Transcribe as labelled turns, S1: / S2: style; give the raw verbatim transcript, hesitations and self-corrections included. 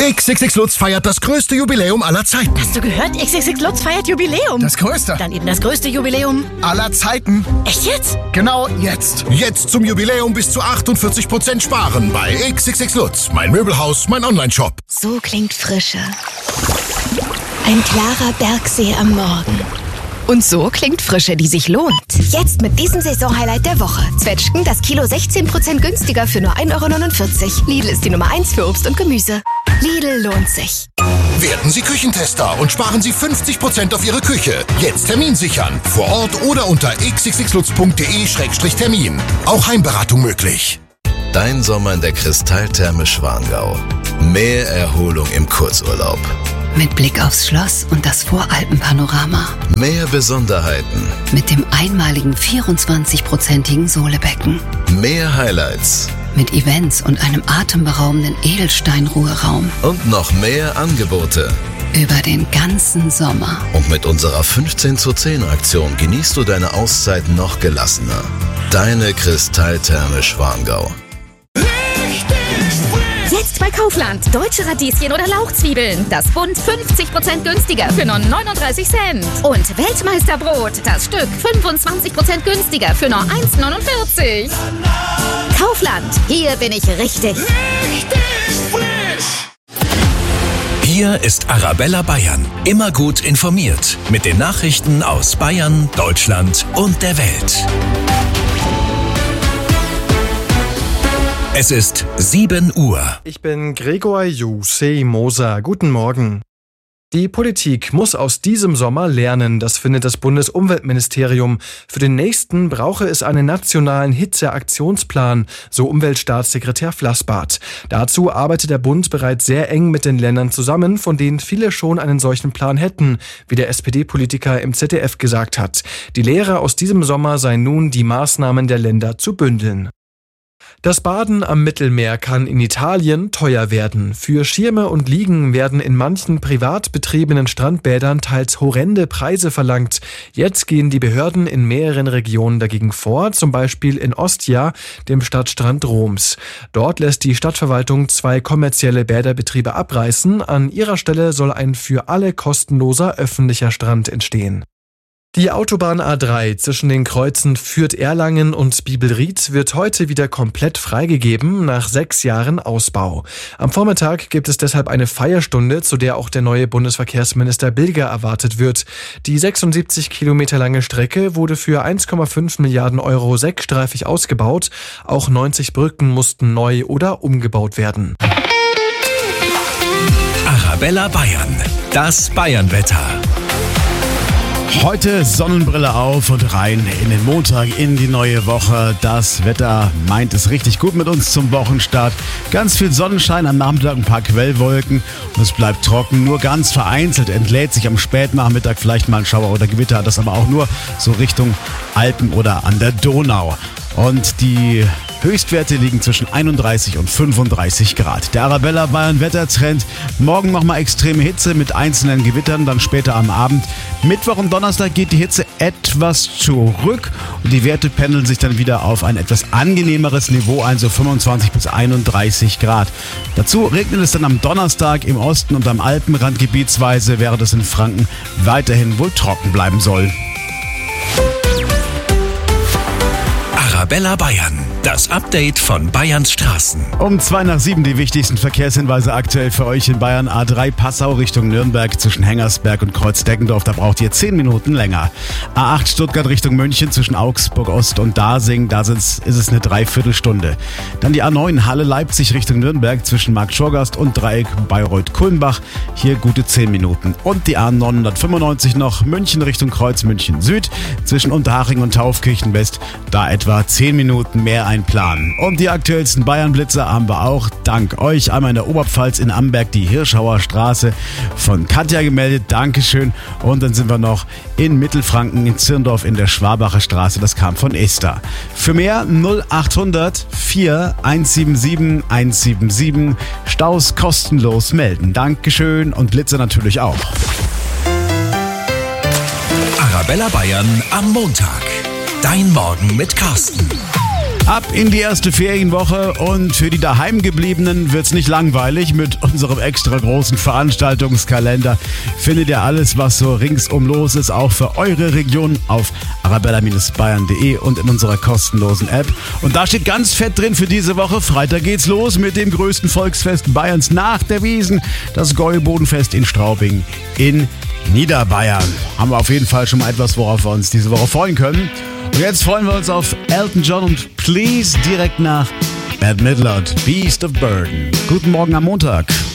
S1: X X X Lutz feiert das größte Jubiläum aller Zeiten.
S2: Hast du gehört? X X X Lutz feiert Jubiläum.
S3: Das größte.
S2: Dann eben das größte Jubiläum
S3: aller Zeiten.
S2: Echt jetzt?
S3: Genau jetzt.
S1: Jetzt zum Jubiläum bis zu achtundvierzig Prozent sparen bei X X X Lutz. Mein Möbelhaus, mein Onlineshop.
S4: So klingt Frische. Ein klarer Bergsee am Morgen.
S5: Und so klingt Frische, die sich lohnt.
S4: Jetzt mit diesem Saisonhighlight der Woche. Zwetschgen, das Kilo sechzehn Prozent günstiger für nur ein Euro neunundvierzig. Lidl ist die Nummer eins für Obst und Gemüse. Lidl lohnt sich.
S1: Werden Sie Küchentester und sparen Sie fünfzig Prozent auf Ihre Küche. Jetzt Termin sichern. Vor Ort oder unter x x x lutz punkt d e Schrägstrich Termin. Auch Heimberatung möglich.
S6: Dein Sommer in der Kristalltherme Schwangau. Mehr Erholung im Kurzurlaub.
S5: Mit Blick aufs Schloss und das Voralpenpanorama.
S6: Mehr Besonderheiten.
S5: Mit dem einmaligen vierundzwanzig-prozentigen Sohlebecken.
S6: Mehr Highlights.
S5: Mit Events und einem atemberaubenden Edelsteinruheraum.
S6: Und noch mehr Angebote.
S5: Über den ganzen Sommer.
S6: Und mit unserer fünfzehn zu zehn Aktion genießt du deine Auszeit noch gelassener. Deine Kristalltherme Schwangau.
S7: Jetzt bei Kaufland. Deutsche Radieschen oder Lauchzwiebeln. Das Bund fünfzig Prozent günstiger für nur neununddreißig Cent. Und Weltmeisterbrot. Das Stück fünfundzwanzig Prozent günstiger für nur eins neunundvierzig. Kaufland. Hier bin ich richtig.
S8: Richtig frisch. Hier ist Arabella Bayern. Immer gut informiert. Mit den Nachrichten aus Bayern, Deutschland und der Welt. Es ist sieben Uhr.
S9: Ich bin Gregor Jusei Moser. Guten Morgen. Die Politik muss aus diesem Sommer lernen, das findet das Bundesumweltministerium. Für den nächsten brauche es einen nationalen Hitzeaktionsplan, so Umweltstaatssekretär Flassbart. Dazu arbeitet der Bund bereits sehr eng mit den Ländern zusammen, von denen viele schon einen solchen Plan hätten, wie der S P D-Politiker im Z D F gesagt hat. Die Lehre aus diesem Sommer sei nun, die Maßnahmen der Länder zu bündeln. Das Baden am Mittelmeer kann in Italien teuer werden. Für Schirme und Liegen werden in manchen privat betriebenen Strandbädern teils horrende Preise verlangt. Jetzt gehen die Behörden in mehreren Regionen dagegen vor, zum Beispiel in Ostia, dem Stadtstrand Roms. Dort lässt die Stadtverwaltung zwei kommerzielle Bäderbetriebe abreißen. An ihrer Stelle soll ein für alle kostenloser öffentlicher Strand entstehen. Die Autobahn A drei zwischen den Kreuzen Fürth-Erlangen und Bibelried wird heute wieder komplett freigegeben, nach sechs Jahren Ausbau. Am Vormittag gibt es deshalb eine Feierstunde, zu der auch der neue Bundesverkehrsminister Bilger erwartet wird. Die sechsundsiebzig Kilometer lange Strecke wurde für eins Komma fünf Milliarden Euro sechsstreifig ausgebaut. Auch neunzig Brücken mussten neu oder umgebaut werden.
S8: Arabella Bayern, das Bayernwetter.
S10: Heute Sonnenbrille auf und rein in den Montag, in die neue Woche. Das Wetter meint es richtig gut mit uns zum Wochenstart. Ganz viel Sonnenschein, am Nachmittag ein paar Quellwolken und es bleibt trocken. Nur ganz vereinzelt entlädt sich am Spätnachmittag vielleicht mal ein Schauer oder Gewitter. Das aber auch nur so Richtung Alpen oder an der Donau. Und die Höchstwerte liegen zwischen einunddreißig und fünfunddreißig Grad. Der Arabella Bayern Wettertrend. Morgen nochmal extreme Hitze mit einzelnen Gewittern, dann später am Abend. Mittwoch und Donnerstag geht die Hitze etwas zurück und die Werte pendeln sich dann wieder auf ein etwas angenehmeres Niveau ein, so fünfundzwanzig bis einunddreißig Grad. Dazu regnet es dann am Donnerstag im Osten und am Alpenrand gebietsweise, während es in Franken weiterhin wohl trocken bleiben soll.
S8: Arabella Bayern, das Update von Bayerns Straßen.
S10: Um zwei nach sieben die wichtigsten Verkehrshinweise aktuell für euch in Bayern. A drei Passau Richtung Nürnberg zwischen Hengersberg und Kreuz-Deckendorf, da braucht ihr zehn Minuten länger. A acht Stuttgart Richtung München zwischen Augsburg Ost und Dasing, da ist es eine Dreiviertelstunde. Dann die A neun Halle Leipzig Richtung Nürnberg zwischen Marktschorgast und Dreieck Bayreuth-Kulmbach, hier gute zehn Minuten. Und die A neunhundertfünfundneunzig noch München Richtung Kreuz München Süd zwischen Unterhaching und Taufkirchen West, da etwa zehn Minuten mehr einplanen. Und die aktuellsten Bayern-Blitzer haben wir auch dank euch einmal in der Oberpfalz in Amberg die Hirschauer Straße von Katja gemeldet. Dankeschön. Und dann sind wir noch in Mittelfranken in Zirndorf in der Schwabacher Straße. Das kam von Esther. Für mehr null achthundert vier eins sieben sieben eins sieben sieben. Staus kostenlos melden. Dankeschön und Blitzer natürlich auch.
S8: Arabella Bayern am Montag. Dein Morgen mit Carsten.
S10: Ab in die erste Ferienwoche und für die Daheimgebliebenen wird's nicht langweilig. Mit unserem extra großen Veranstaltungskalender findet ihr alles, was so ringsum los ist, auch für eure Region auf arabella Bindestrich bayern punkt de und in unserer kostenlosen App. Und da steht ganz fett drin für diese Woche. Freitag geht's los mit dem größten Volksfest Bayerns nach der Wiesn, das Gäubodenfest in Straubing in Niederbayern. Haben wir auf jeden Fall schon mal etwas, worauf wir uns diese Woche freuen können. Und jetzt freuen wir uns auf Elton John und Please direkt nach Bette Midler, Beast of Burden. Guten Morgen am Montag.